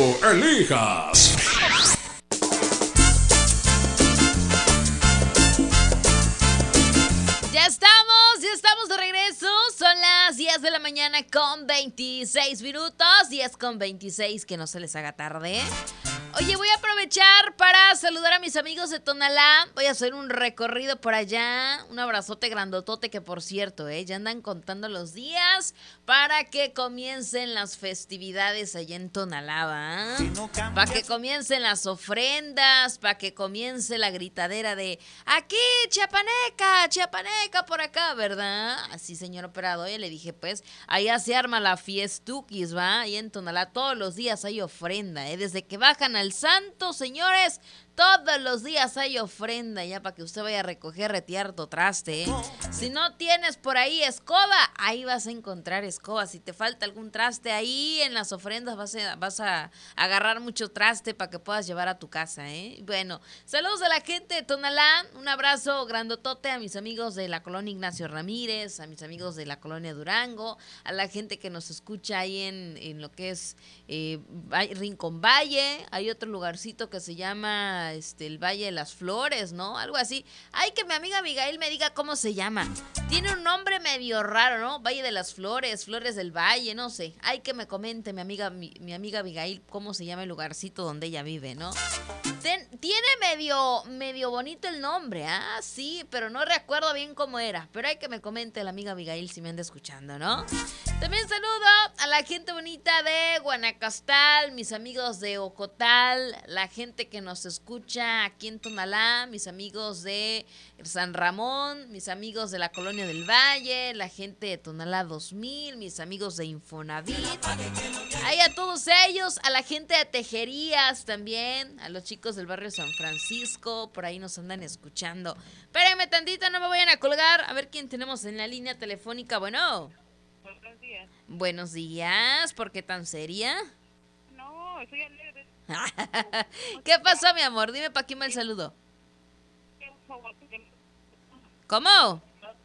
elijas. Ya estamos de regreso. Son las 10 de la mañana con 26 minutos. 10 con 26, que no se les haga tarde. Oye, voy a aprovechar para saludar a mis amigos de Tonalá. Voy a hacer un recorrido por allá. Un abrazote grandotote que, por cierto, ya andan contando los días para que comiencen las festividades allá en Tonalá, ¿va? Para que comiencen las ofrendas, para que comience la gritadera de aquí, chiapaneca, chiapaneca por acá, ¿verdad? Así, señor operador, ya le dije, pues, allá se arma la fiestuquis, ¿va? Ahí en Tonalá todos los días hay ofrenda, Desde que bajan al santo, señores, todos los días hay ofrenda ya para que usted vaya a recoger, retirar tu traste, Si no tienes por ahí escoba, ahí vas a encontrar escoba. Si te falta algún traste ahí en las ofrendas, vas a agarrar mucho traste para que puedas llevar a tu casa, Bueno, saludos a la gente de Tonalá, un abrazo grandotote a mis amigos de la colonia Ignacio Ramírez, a mis amigos de la colonia Durango, a la gente que nos escucha ahí en lo que es Rincón Valle. Hay otro lugarcito que se llama el Valle de las Flores, ¿no? Algo así. Ay, que mi amiga Abigail me diga cómo se llama. Tiene un nombre medio raro, ¿no? Valle de las Flores, Flores del Valle, no sé. Ay, que me comente mi amiga Abigail cómo se llama el lugarcito donde ella vive, ¿no? Tiene medio bonito el nombre, sí, pero no recuerdo bien cómo era. Pero hay que me comente la amiga Abigail si me anda escuchando, ¿no? También saludo a la gente bonita de Guanacastal, mis amigos de Ocotal, la gente que nos escucha aquí en Tonalá, mis amigos de San Ramón, mis amigos de la Colonia del Valle, la gente de Tonalá 2000, mis amigos de Infonavit. Ahí a todos ellos, a la gente de Tejerías también, a los chicos del barrio San Francisco, por ahí nos andan escuchando. Espérenme tantito, no me vayan a colgar, a ver quién tenemos en la línea telefónica. Bueno. Buenos días. Buenos días, ¿por qué tan seria? No, soy alegre. ¿Qué pasó, mi amor? Dime para quién va el saludo. ¿Cómo?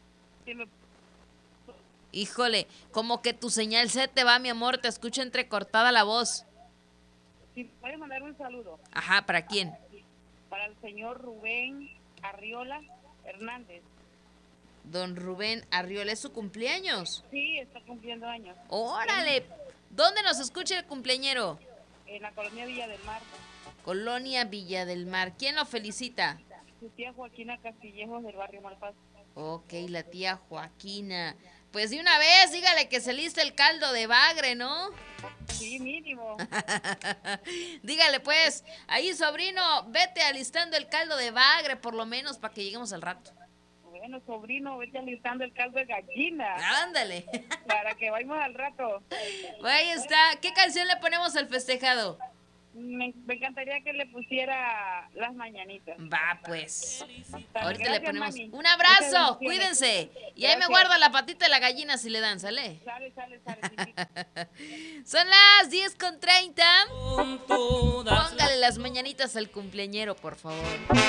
Híjole, como que tu señal se te va, mi amor, te escucho entrecortada la voz. Sí, voy a mandar un saludo. Ajá, ¿para quién? Para el señor Rubén Arriola Hernández. Don Rubén Arriola, ¿es su cumpleaños? Sí, está cumpliendo años. ¡Órale! ¿Dónde nos escucha el cumpleañero? En la colonia Villa del Mar. Colonia Villa del Mar. ¿Quién lo felicita? Su tía Joaquina Castillejos del barrio Malpaso. Ok, la tía Joaquina. Pues de una vez, dígale que se liste el caldo de bagre, ¿no? Sí, mínimo. Dígale pues, ahí sobrino, vete alistando el caldo de bagre por lo menos para que lleguemos al rato. Bueno, sobrino, vete alistando el caldo de gallina. Ándale. Para que vayamos al rato. Ahí está. ¿Qué canción le ponemos al festejado? Me encantaría que le pusiera Las Mañanitas. Va, pues. Ahorita Gracias, le ponemos mami. un abrazo. Muchas bendiciones. Cuídense. Y ahí me Gracias. guarda la patita de la gallina si le dan, ¿sale? Sale, sí. Son las 10:30. Póngale las mañanitas al cumpleañero, por favor.